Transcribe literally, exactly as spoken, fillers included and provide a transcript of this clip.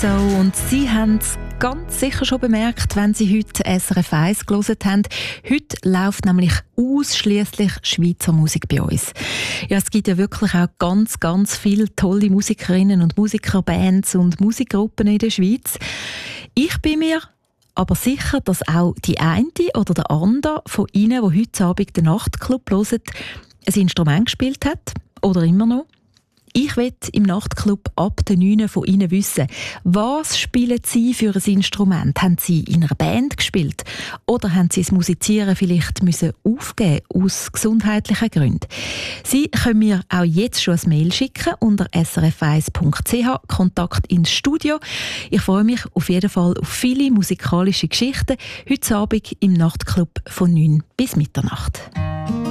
So, und Sie haben es ganz sicher schon bemerkt, wenn Sie heute S R F eins gehört haben. Heute läuft nämlich ausschliesslich Schweizer Musik bei uns. Ja, es gibt ja wirklich auch ganz, ganz viele tolle Musikerinnen und Musiker, Bands und Musikgruppen in der Schweiz. Ich bin mir aber sicher, dass auch die eine oder der andere von Ihnen, die heute Abend den Nachtclub hören, ein Instrument gespielt hat oder immer noch. Ich will im Nachtclub ab den neun von Ihnen wissen, was spielen Sie für ein Instrument? Haben Sie in einer Band gespielt? Oder haben Sie das Musizieren vielleicht müssen aufgeben aus gesundheitlichen Gründen? Sie können mir auch jetzt schon ein Mail schicken unter s r f eins punkt c h, Kontakt ins Studio. Ich freue mich auf jeden Fall auf viele musikalische Geschichten heute Abend im Nachtclub von neun bis Mitternacht.